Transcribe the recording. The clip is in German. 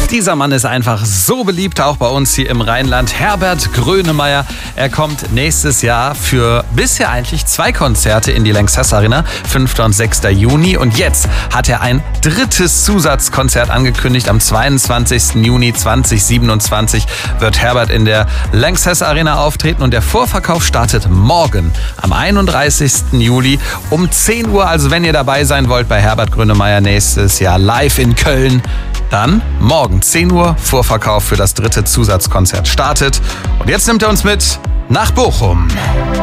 Dieser Mann ist einfach so beliebt, auch bei uns hier im Rheinland. Herbert Grönemeyer. Er kommt nächstes Jahr für bisher eigentlich 2 Konzerte in die Lanxess Arena, 5. und 6. Juni. Und jetzt hat er ein 3. Zusatzkonzert angekündigt. Am 22. Juni 2027 wird Herbert in der Lanxess Arena auftreten und der Vorverkauf startet morgen am 31. Juli um 10 Uhr. Also wenn ihr dabei sein wollt bei Herbert Grönemeyer nächstes Jahr live in Köln, dann morgen 10 Uhr Vorverkauf für das 3. Zusatzkonzert startet. Und jetzt nimmt er uns mit nach Bochum.